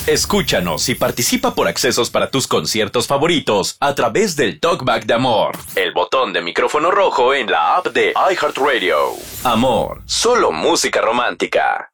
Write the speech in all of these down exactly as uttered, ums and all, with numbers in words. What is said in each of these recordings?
Escúchanos y participa por accesos para tus conciertos favoritos a través del Talkback de Amor, el botón de micrófono rojo en la app de iHeartRadio. Amor, solo música romántica.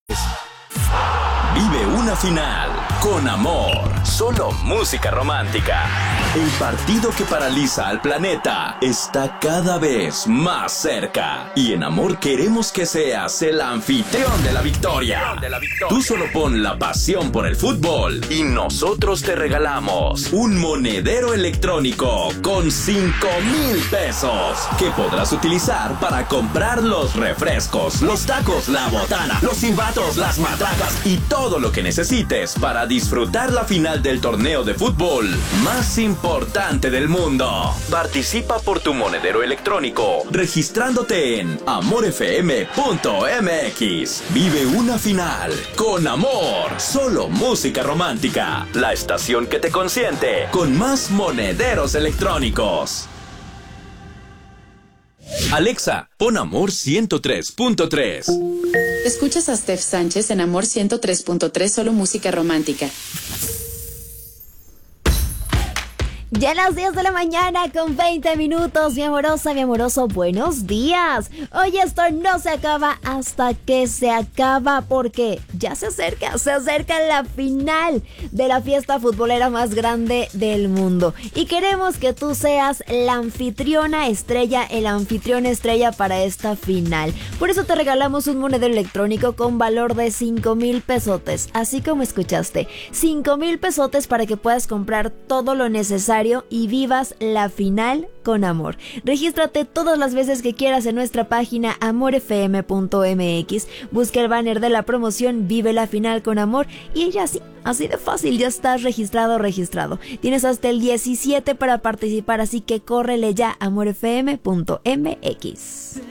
Vive una final con Amor, solo música romántica. El partido que paraliza al planeta está cada vez más cerca. Y en Amor queremos que seas el anfitrión de la victoria. Tú solo pon la pasión por el fútbol y nosotros te regalamos un monedero electrónico con cinco mil pesos que podrás utilizar para comprar los refrescos, los tacos, la botana, los silbatos, las matracas y todo lo que necesites para disfrutar la final del torneo de fútbol más importante del mundo. Participa por tu monedero electrónico registrándote en amor f m punto m x. Vive una final con Amor, solo música romántica. La estación que te consiente con más monederos electrónicos. Alexa, pon Amor ciento tres punto tres. Escuchas a Steph Sánchez en Amor ciento tres punto tres, solo música romántica. Ya a las diez de la mañana con veinte minutos, mi amorosa, mi amoroso, buenos días. Hoy esto no se acaba hasta que se acaba porque ya se acerca, se acerca la final de la fiesta futbolera más grande del mundo. Y queremos que tú seas la anfitriona estrella, el anfitrión estrella para esta final. Por eso te regalamos un monedero electrónico con valor de cinco mil pesotes, así como escuchaste, cinco mil pesotes para que puedas comprar todo lo necesario y vivas la final con Amor. Regístrate todas las veces que quieras en nuestra página amor f m punto m x, busca el banner de la promoción Vive la final con Amor y ya así, así de fácil, ya estás registrado o registrado. Tienes hasta el diecisiete para participar, así que córrele ya a amor f m punto m x.